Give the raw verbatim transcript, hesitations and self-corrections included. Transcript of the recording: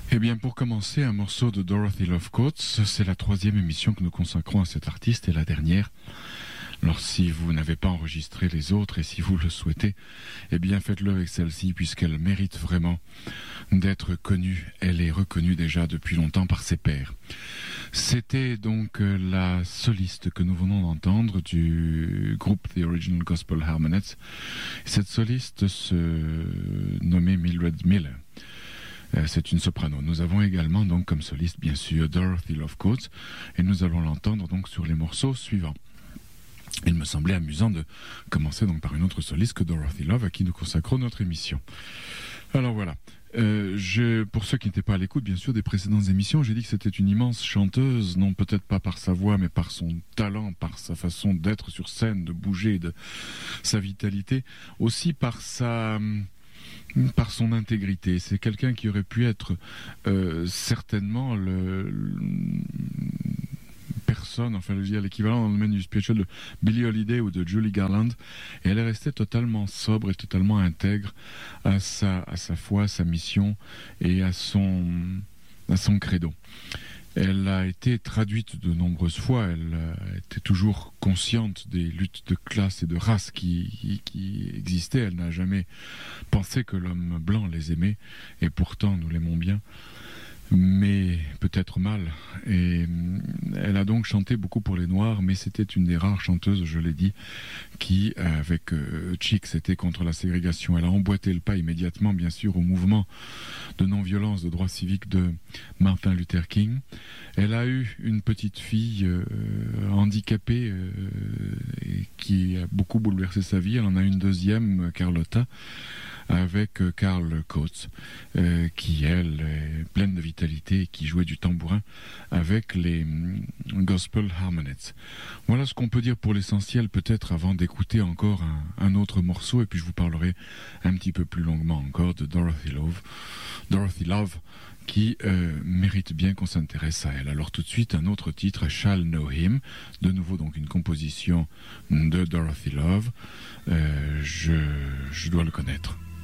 Eh bien, pour commencer, un morceau de Dorothy Love Coates. C'est la troisième émission que nous consacrons à cet artiste et la dernière. Alors, si vous n'avez pas enregistré les autres et si vous le souhaitez, eh bien, faites-le avec celle-ci puisqu'elle mérite vraiment d'être connue. Elle est reconnue déjà depuis longtemps par ses pairs. C'était donc la soliste que nous venons d'entendre du groupe The Original Gospel Harmonettes. Cette soliste se nommait Mildred Miller. C'est une soprano. Nous avons également donc comme soliste bien sûr Dorothy Love Coates et nous allons l'entendre donc sur les morceaux suivants. Il me semblait amusant de commencer donc par une autre soliste que Dorothy Love à qui nous consacrons notre émission. Alors voilà. Euh, je, pour ceux qui n'étaient pas à l'écoute, bien sûr, des précédentes émissions, j'ai dit que c'était une immense chanteuse, non peut-être pas par sa voix, mais par son talent, par sa façon d'être sur scène, de bouger, de sa vitalité, aussi par sa... par son intégrité. C'est quelqu'un qui aurait pu être euh, certainement le, le personne, enfin je veux dire l'équivalent dans le domaine du spirituel de Billie Holiday ou de Julie Garland, et elle est restée totalement sobre et totalement intègre à sa, à sa foi, à sa mission et à son, à son credo. Elle a été traduite de nombreuses fois, elle était toujours consciente des luttes de classe et de race qui, qui existaient, elle n'a jamais pensé que l'homme blanc les aimait, et pourtant nous l'aimons bien, mais peut-être mal. Et elle a donc chanté beaucoup pour les Noirs, mais c'était une des rares chanteuses, je l'ai dit, qui, avec euh, Chick, c'était contre la ségrégation. Elle a emboîté le pas immédiatement, bien sûr, au mouvement de non-violence, de droits civiques de Martin Luther King. Elle a eu une petite fille euh, handicapée euh, et qui a beaucoup bouleversé sa vie. Elle en a une deuxième, Carlotta, avec euh, Carl Coates, euh, qui, elle, est pleine de vitalité et qui jouait du tambourin avec les mm, Gospel Harmonettes. Voilà ce qu'on peut dire pour l'essentiel, peut-être avant d'écouter encore un, un autre morceau, et puis je vous parlerai un petit peu plus longuement encore de Dorothy Love, Dorothy Love, qui euh, mérite bien qu'on s'intéresse à elle. Alors tout de suite, un autre titre, Shall Know Him, de nouveau donc une composition de Dorothy Love, euh, je, je dois le connaître.